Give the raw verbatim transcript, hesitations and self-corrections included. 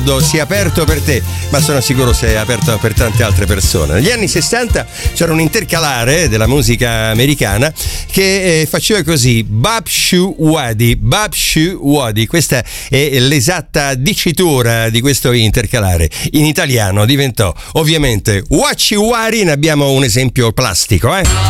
si è aperto per te, ma sono sicuro si è aperto per tante altre persone. Negli anni sessanta c'era un intercalare della musica americana che eh, faceva così: Babshu Wadi, Babshu Wadi. Questa è l'esatta dicitura di questo intercalare. In italiano diventò ovviamente Wachi Wari. Ne abbiamo un esempio plastico, eh?